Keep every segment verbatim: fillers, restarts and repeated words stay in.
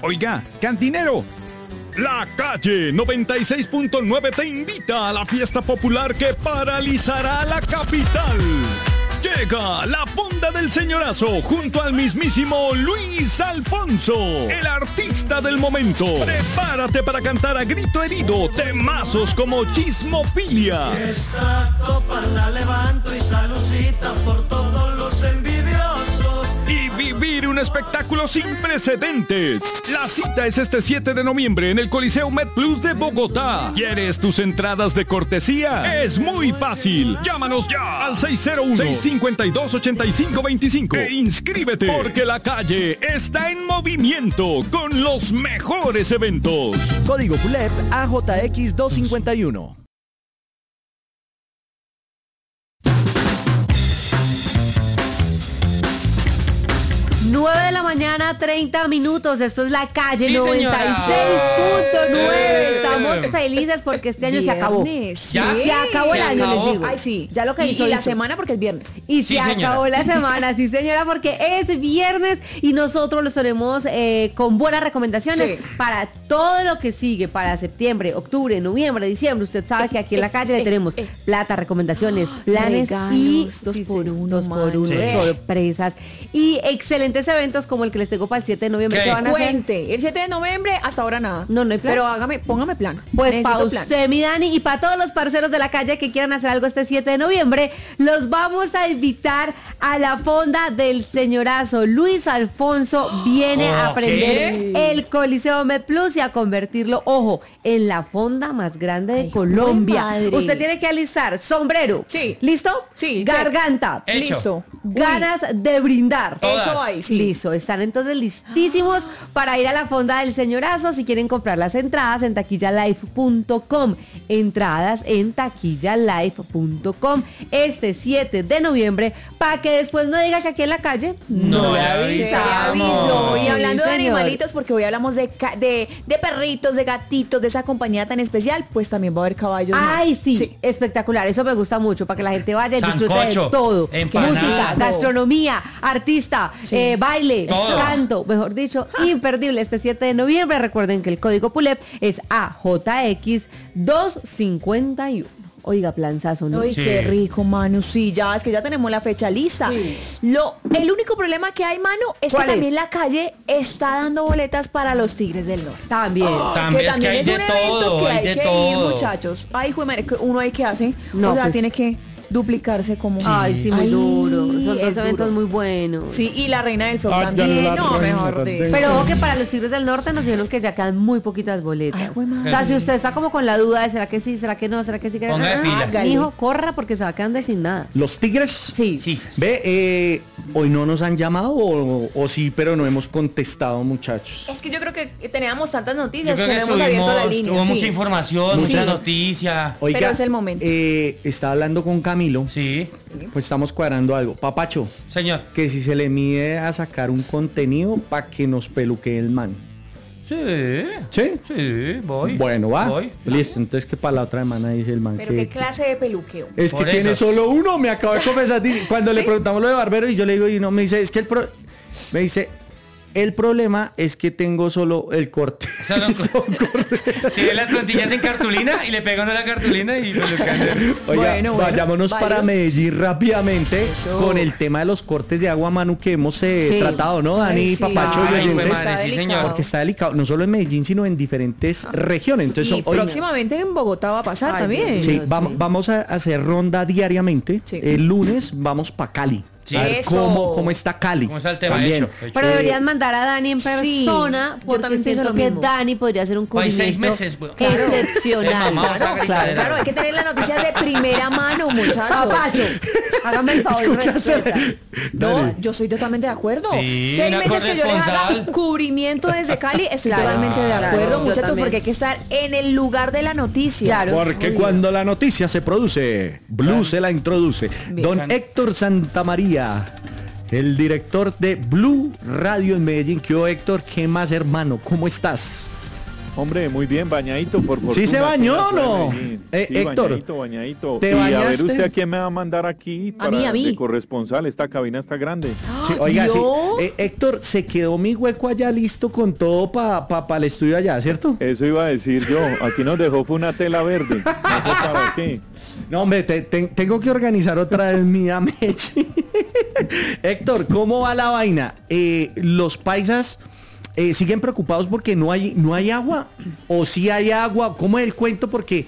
Oiga, cantinero. La Calle noventa y seis punto nueve te invita a la fiesta popular que paralizará la capital. Llega la Fonda del Señorazo junto al mismísimo Luis Alfonso, el artista del momento. Prepárate para cantar a grito herido temazos como Chismofilia. Esta copa la levanto y saludcita por todos los envidiosos. Y vivir un espectáculo sin precedentes. La cita es este siete de noviembre en el Coliseo MedPlus de Bogotá. ¿Quieres tus entradas de cortesía? Es muy fácil. Llámanos ya al seis cero uno, seis cinco dos, ocho cinco dos cinco e inscríbete, porque La Calle está en movimiento con los mejores eventos. Código P U L E P A J X doscientos cincuenta y uno. nueve de la mañana, treinta minutos. Esto es La Calle, sí, noventa y seis punto nueve. Eh. Estamos felices porque este año Viernes. se acabó. ¿Ya? Se acabó el ¿Se año, acabó? les digo. Ay, sí. Ya lo que y, hizo, y la hizo. semana porque es viernes. Y Sí, se señora. acabó la semana, sí señora, porque es viernes y nosotros los tenemos eh, con buenas recomendaciones Sí. para todo lo que sigue, para septiembre, octubre, noviembre, diciembre. Usted sabe que aquí en La Calle le eh, tenemos eh. plata, recomendaciones, planes regalos, y dos sí, por sí, uno, dos por mano. uno, Sí. sorpresas y excelentes eventos como el que les tengo para el siete de noviembre. ¿Qué? ¿Qué van a hacer? Cuente. El siete de noviembre, hasta ahora nada. No, no hay plan. Pero hágame, póngame plan. Pues Necesito para plan. usted, mi Dani, y para todos los parceros de La Calle que quieran hacer algo este siete de noviembre, los vamos a invitar a la Fonda del Señorazo. Luis Alfonso viene a Oh, prender ¿qué? el Coliseo MedPlus y a convertirlo, ojo, en la fonda más grande de Ay, Colombia. madre. Usted tiene que alisar sombrero. Sí. ¿Listo? Sí, Garganta. Hecho. Listo. Ganas de brindar. Todas. Eso hay, sí. Listo, están entonces listísimos para ir a la Fonda del Señorazo. Si quieren comprar las entradas en taquilla life punto com, entradas en taquilla life punto com este siete de noviembre, para que después no diga que aquí en La Calle No le Se avisamos. avisó. Y hablando Sí, de señor. animalitos, porque hoy hablamos de, ca- de, de perritos, de gatitos, de esa compañía tan especial, pues también va a haber caballos. ¿no? Ay, sí, espectacular, eso me gusta mucho, para que la gente vaya y disfrute de Sancocho, todo. empanada. Música, gastronomía, artista, Sí. eh, baile, Todo. canto, mejor dicho, imperdible este siete de noviembre. Recuerden que el código P U L E P es A J X doscientos cincuenta y uno. Oiga, planzazo, ¿no? Ay, Sí. qué rico, Manu. Sí, ya, es que ya tenemos la fecha lista. Lo, el único problema que hay, Manu, es que ¿Cuál también es? La Calle está dando boletas para los Tigres del Norte. También. También, que es que hay es de un evento todo, que hay hay, de que ir, todo. muchachos. Ay, jue madre, que uno hay que hace. No, o sea, pues- tiene que duplicarse como. Ay, sí, muy Ay, duro. Son dos es eventos duro. muy buenos. Sí, y la reina del flow Ah, ya también. la No, reina mejor también. de. Pero ojo que para los Tigres del Norte nos dijeron que ya quedan muy poquitas boletas. Ay, jue madre. O sea, si usted está como con la duda de será que sí, será que no, será que sí, que Ponga de ah, pilas. hágale. Hijo, corra porque se va quedando sin nada. Los Tigres. Sí. Sí, sas. Ve, eh, hoy no nos han llamado o, o sí, pero no hemos contestado, muchachos. Es que yo creo que teníamos tantas Yo noticias creo que que no hemos abierto la subimos, línea. hubo sí. mucha información, Sí. mucha noticia. Oiga, Pero es el momento. eh, estaba hablando con Camilo, Sí, pues estamos cuadrando algo. Papacho, señor. que si se le mide a sacar un contenido para que nos peluquee el man. Sí, ¿Sí? sí, voy. Bueno, va. Voy. Listo, entonces que para la otra semana dice el man Pero que... qué clase de peluqueo. Es que Por tiene eso. solo uno, me acabo de confesar. Cuando le ¿Sí? preguntamos lo de barbero y yo le digo, y no, me dice, es que el pro... Me dice, el problema es que tengo solo el corte. Solo- Son cortes. Tiene las plantillas en cartulina y le pegan a la cartulina y pues lo que ande. Oiga, Bueno, bueno, vayámonos válido. para Medellín rápidamente Eso. con el tema de los cortes de agua, Manu, que hemos eh, Sí. tratado, ¿no, Dani, Ay, sí. Papacho Ay, y hijo de oyentes? madre, sí, señor. Porque está delicado, no solo en Medellín, sino en diferentes regiones. Entonces, Y hoy- próximamente en Bogotá va a pasar Ay, también. Dios sí, mío, vamos, sí. vamos a hacer ronda diariamente. Sí. El lunes vamos para Cali. Sí. A ver Eso. cómo, cómo está Cali. ¿Cómo está el tema? También. Hecho, hecho. Pero Eh, deberían mandar a Dani en sí, persona yo porque también pienso siento lo que mismo. Dani podría hacer un Hay cubrimiento seis meses, güey. Claro. excepcional. Vamos a Claro, gritar claro, el claro, hay que tener las noticias de primera mano, muchachos. Papacho, hágame el favor. y ¿Escuchaste? respeta. No, Dale. yo soy totalmente de acuerdo. Sí, Seis una meses que yo les haga corresponsal. cubrimiento desde Cali, estoy Claro, totalmente de claro, acuerdo, yo muchachos, también. porque hay que estar en el lugar de la noticia. Claro. Porque Obvio. cuando la noticia se produce, Blue se la introduce. Bien. Don Héctor Santamaría, el director de Blue Radio en Medellín. ¿Qué hubo, Héctor? ¿Qué más, hermano? ¿Cómo estás? Hombre, muy bien, bañadito, por fortuna. ¿Sí se bañó aquí en la o ciudad de no? Medellín. Eh, Sí, Héctor, bañadito, bañadito. ¿te y a ver bañaste? usted a quién me va a mandar aquí A para mí, a mí. de corresponsal. Esta cabina está grande. Sí, oiga, sí. ¿Vio? Eh, Héctor, se quedó mi hueco allá listo con todo para pa, pa el estudio allá, ¿cierto? Eso iba a decir yo. Aquí nos dejó fue una tela verde. No sé para qué. No, hombre, te- te- tengo que organizar otra vez mi Amechi. Héctor, ¿cómo va la vaina? Eh, los paisas eh, siguen preocupados porque no hay, no hay agua. ¿O sí hay agua? ¿Cómo es el cuento? Porque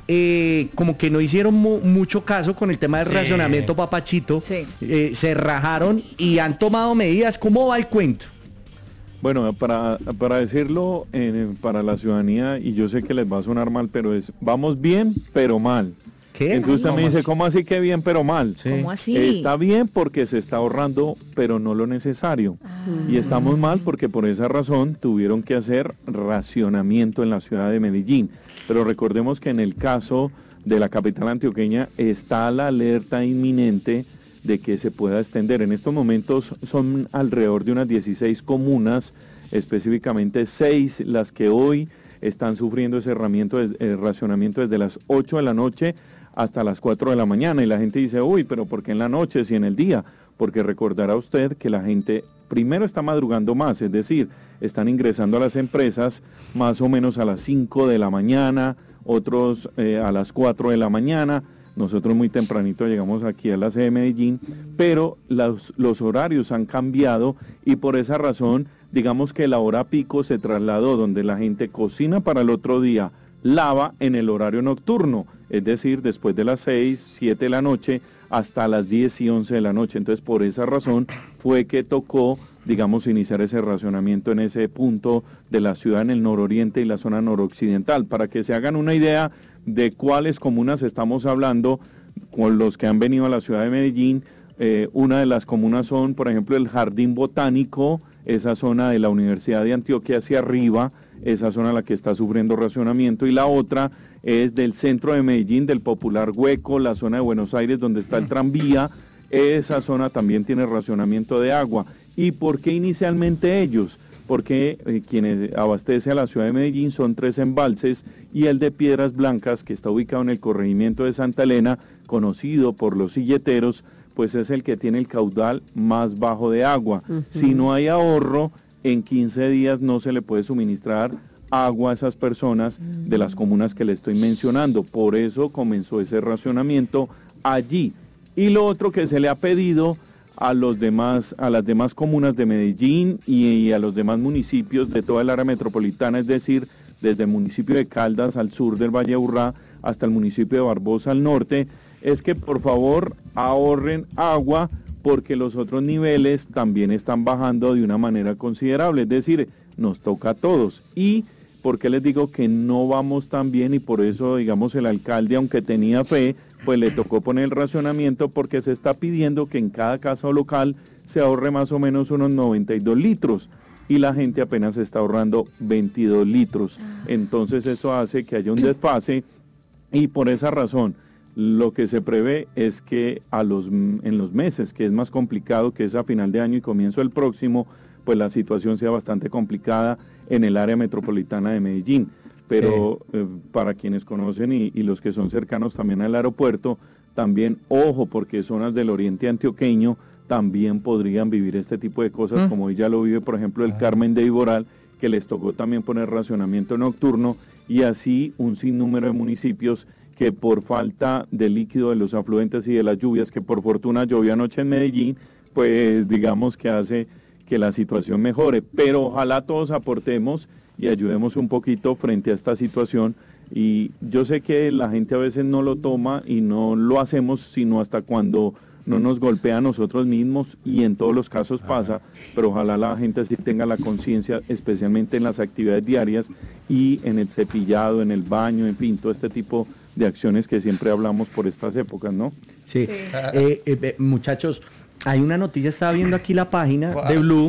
eh, como que no hicieron mu- mucho caso con el tema del Sí. racionamiento papachito. Sí. Eh, se rajaron y han tomado medidas. ¿Cómo va el cuento? Bueno, para, para decirlo eh, para la ciudadanía, y yo sé que les va a sonar mal, pero es, vamos bien, pero mal. ¿Qué? Entonces usted ¿Cómo me dice, así? ¿cómo así que bien, pero mal? Sí. ¿Cómo así? Está bien porque se está ahorrando, pero no lo necesario. Y estamos mal porque por esa razón tuvieron que hacer racionamiento en la ciudad de Medellín. Pero recordemos que en el caso de la capital antioqueña está la alerta inminente de que se pueda extender. En estos momentos son alrededor de unas dieciséis comunas, específicamente seis las que hoy están sufriendo ese herramiento de- eh, racionamiento desde las ocho de la noche hasta las cuatro de la mañana. Y la gente dice, uy, pero ¿por qué en la noche si en el día? Porque recordará usted que la gente primero está madrugando más, es decir, están ingresando a las empresas más o menos a las cinco de la mañana, otros eh, a las cuatro de la mañana. Nosotros muy tempranito llegamos aquí a la sede de Medellín, pero los, los horarios han cambiado y por esa razón, digamos que la hora pico se trasladó donde la gente cocina para el otro día, lava en el horario nocturno, es decir, después de las seis, siete de la noche hasta las diez y once de la noche. Entonces, por esa razón fue que tocó, digamos, iniciar ese racionamiento en ese punto de la ciudad, en el nororiente y la zona noroccidental. Para que se hagan una idea de cuáles comunas estamos hablando, con los que han venido a la ciudad de Medellín, eh, una de las comunas son, por ejemplo, el Jardín Botánico, esa zona de la Universidad de Antioquia hacia arriba, esa zona la que está sufriendo racionamiento, y la otra es del centro de Medellín, del Popular Hueco, la zona de Buenos Aires donde está el tranvía, esa zona también tiene racionamiento de agua. ¿Y por qué inicialmente ellos? Porque eh, quienes abastece a la ciudad de Medellín son tres embalses y el de Piedras Blancas, que está ubicado en el corregimiento de Santa Elena, conocido por los silleteros, pues es el que tiene el caudal más bajo de agua. Uh-huh. Si no hay ahorro, en quince días no se le puede suministrar agua a esas personas de las comunas que le estoy mencionando. Por eso comenzó ese racionamiento allí. Y lo otro que se le ha pedido a los demás, a las demás comunas de Medellín y, y a los demás municipios de toda el área metropolitana, es decir, desde el municipio de Caldas al sur del Valle de Aburrá hasta el municipio de Barbosa al norte, es que por favor ahorren agua porque los otros niveles también están bajando de una manera considerable, es decir, nos toca a todos. Y porque les digo que no vamos tan bien y por eso, digamos, el alcalde, aunque tenía fe, pues le tocó poner el racionamiento porque se está pidiendo que en cada casa local se ahorre más o menos unos noventa y dos litros y la gente apenas está ahorrando veintidós litros. Entonces eso hace que haya un desfase y por esa razón lo que se prevé es que a los, en los meses, que es más complicado, que es a final de año y comienzo del próximo, pues la situación sea bastante complicada en el área metropolitana de Medellín. Pero sí. eh, para quienes conocen y, y los que son cercanos también al aeropuerto, también ojo, porque zonas del oriente antioqueño también podrían vivir este tipo de cosas, mm. como hoy ya lo vive, por ejemplo, el ah. Carmen de Iboral, que les tocó también poner racionamiento nocturno, y así un sinnúmero de municipios que por falta de líquido de los afluentes y de las lluvias, que por fortuna llovió anoche en Medellín, pues digamos que hace que la situación mejore. Pero ojalá todos aportemos y ayudemos un poquito frente a esta situación. Y yo sé que la gente a veces no lo toma y no lo hacemos sino hasta cuando no nos golpea a nosotros mismos, y en todos los casos pasa, pero ojalá la gente sí tenga la conciencia, especialmente en las actividades diarias y en el cepillado, en el baño, en fin, todo este tipo de acciones que siempre hablamos por estas épocas, ¿no? Sí, sí. Eh, eh, muchachos, hay una noticia, estaba viendo aquí la página wow. de Blue,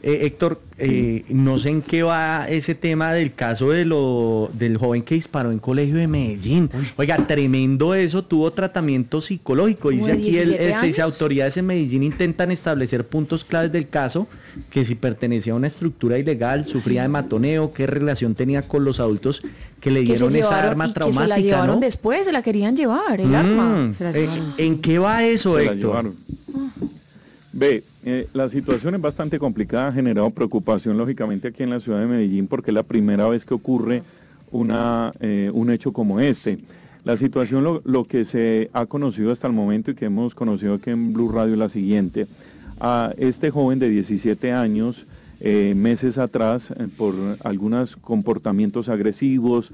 Eh, Héctor, eh, no sé en qué va ese tema del caso de lo del joven que disparó en colegio de Medellín. Oiga, tremendo eso, tuvo tratamiento psicológico. Dice aquí el, el seis autoridades en Medellín intentan establecer puntos claves del caso, que si pertenecía a una estructura ilegal, sufría de matoneo, qué relación tenía con los adultos que le dieron que esa arma y traumática. Que se la llevaron ¿no? después, se la querían llevar, el mm, arma. Se la llevaron. Eh, ¿En qué va eso, se Héctor? Ve, eh, la situación es bastante complicada, ha generado preocupación lógicamente aquí en la ciudad de Medellín porque es la primera vez que ocurre una, eh, un hecho como este. La situación, lo, lo que se ha conocido hasta el momento y que hemos conocido aquí en Blue Radio es la siguiente. A este joven de diecisiete años, eh, meses atrás, eh, por algunos comportamientos agresivos,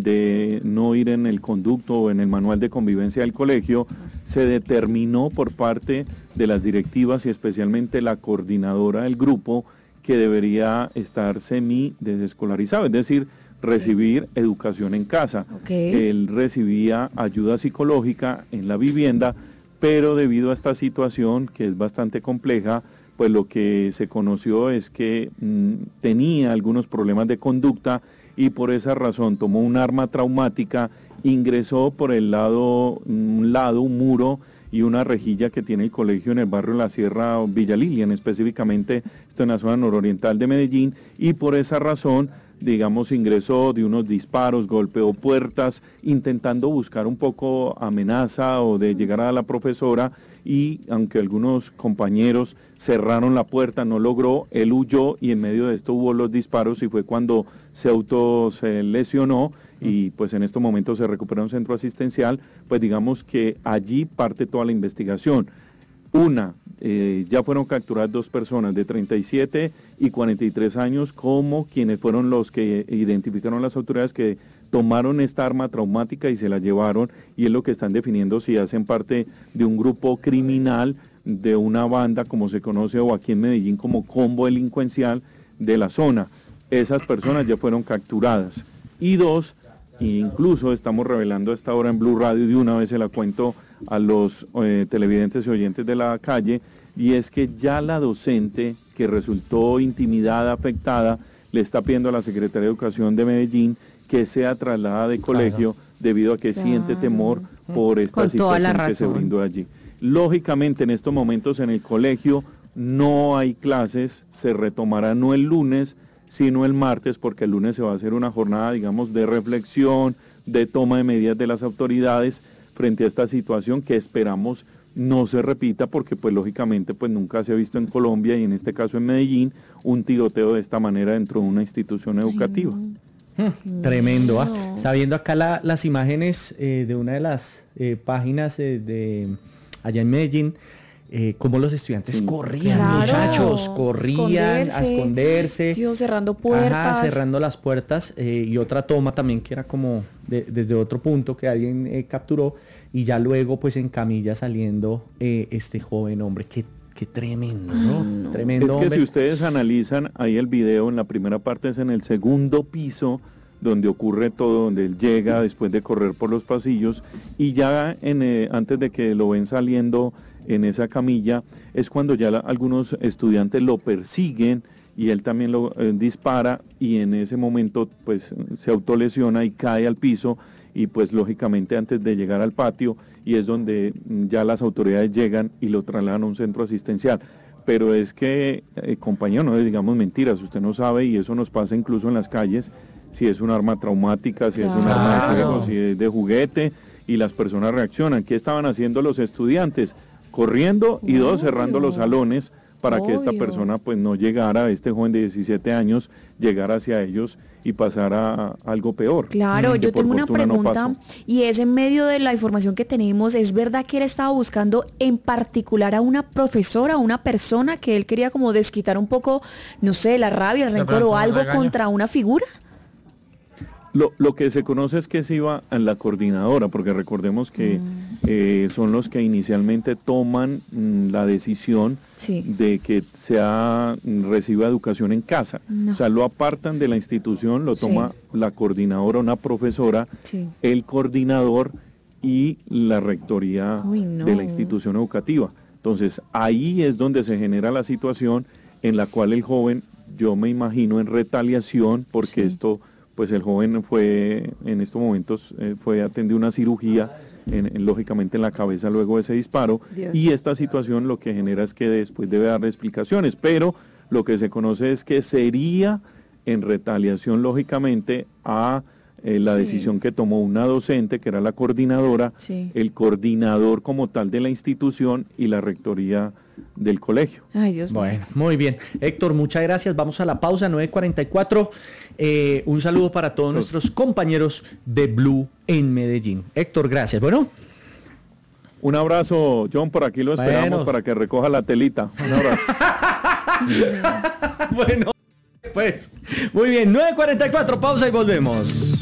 de no ir en el conducto o en el manual de convivencia del colegio, se determinó por parte de las directivas y especialmente la coordinadora del grupo que debería estar semi desescolarizado, es decir, recibir sí. educación en casa. Okay. Él recibía ayuda psicológica en la vivienda, pero debido a esta situación que es bastante compleja, pues lo que se conoció es que mmm, tenía algunos problemas de conducta y por esa razón tomó un arma traumática, ingresó por el lado, un lado, un muro y una rejilla que tiene el colegio en el barrio La Sierra, Villa Lilian, específicamente esto en la zona nororiental de Medellín, y por esa razón, digamos, ingresó de unos disparos, golpeó puertas, intentando buscar un poco amenaza o de llegar a la profesora, y aunque algunos compañeros cerraron la puerta, no logró, él huyó y en medio de esto hubo los disparos y fue cuando se auto se lesionó y pues en estos momentos se recupera un centro asistencial, pues digamos que allí parte toda la investigación. Una, eh, ya fueron capturadas dos personas de treinta y siete y cuarenta y tres años como quienes fueron los que identificaron las autoridades que tomaron esta arma traumática y se la llevaron, y es lo que están definiendo si hacen parte de un grupo criminal, de una banda como se conoce o aquí en Medellín como combo delincuencial de la zona. Esas personas ya fueron capturadas. Y dos, incluso estamos revelando a esta hora en Blue Radio, de una vez se la cuento a los eh, televidentes y oyentes de la calle, y es que ya la docente que resultó intimidada, afectada, le está pidiendo a la Secretaría de Educación de Medellín que sea trasladada de colegio, claro, debido a que claro. siente temor por esta Con situación que se brindó allí. Lógicamente en estos momentos en el colegio no hay clases, se retomará no el lunes, sino el martes, porque el lunes se va a hacer una jornada, digamos, de reflexión, de toma de medidas de las autoridades frente a esta situación que esperamos no se repita, porque pues lógicamente pues nunca se ha visto en Colombia y en este caso en Medellín un tiroteo de esta manera dentro de una institución educativa. Ay, no. Hmm, tremendo, ¿ah? Está viendo acá la, las imágenes eh, de una de las eh, páginas eh, de allá en Medellín, eh, cómo los estudiantes sí. corrían, claro, muchachos, corrían esconderse, a esconderse, tío, cerrando puertas, ajá, cerrando las puertas, eh, y otra toma también que era como de, desde otro punto que alguien eh, capturó, y ya luego pues en camilla saliendo eh, este joven hombre. Qué Qué tremendo, ¿no? no. Tremendo. Es que hombre. Si ustedes analizan ahí el video, en la primera parte es en el segundo piso donde ocurre todo, donde él llega después de correr por los pasillos, y ya en, eh, antes de que lo ven saliendo en esa camilla, es cuando ya la, algunos estudiantes lo persiguen y él también lo eh, dispara, y en ese momento pues se autolesiona y cae al piso, y pues lógicamente antes de llegar al patio, y es donde ya las autoridades llegan y lo trasladan a un centro asistencial. Pero es que, eh, compañero, no digamos mentiras, usted no sabe, y eso nos pasa incluso en las calles, si es un arma traumática, si claro. es un arma de fuego, si es de juguete, y las personas reaccionan. ¿Qué estaban haciendo los estudiantes? Corriendo, y dos, cerrando los salones para Obvio. que esta persona pues no llegara, este joven de diecisiete años, llegara hacia ellos y pasara algo peor. Claro, yo tengo una pregunta, no y es en medio de la información que tenemos, ¿es verdad que él estaba buscando en particular a una profesora, a una persona que él quería como desquitar un poco, no sé, la rabia, el rencor o algo contra una figura? Lo, lo que se conoce es que se iba a la coordinadora, porque recordemos que mm. eh, son los que inicialmente toman mm, la decisión sí. de que sea reciba educación en casa. No. O sea, lo apartan de la institución, lo toma sí. la coordinadora, una profesora, sí. el coordinador y la rectoría Uy, no. de la institución educativa. Entonces, ahí es donde se genera la situación en la cual el joven, yo me imagino en retaliación, porque sí. esto, pues el joven fue, en estos momentos, eh, fue atendido una cirugía, en, en, lógicamente en la cabeza luego de ese disparo, Dios. Y esta situación lo que genera es que después debe dar explicaciones, pero lo que se conoce es que sería en retaliación, lógicamente, a eh, la sí. decisión que tomó una docente, que era la coordinadora, sí. el coordinador como tal de la institución y la rectoría del colegio. Ay, Dios mío. Bueno, muy bien. Héctor, muchas gracias. Vamos a la pausa, nueve cuarenta y cuatro. Eh, un saludo para todos nuestros compañeros de Blue en Medellín. Héctor, gracias. Bueno. Un abrazo, John, por aquí lo esperamos bueno. para que recoja la telita. Un abrazo. Bueno, pues, muy bien, nueve cuarenta y cuatro, pausa y volvemos.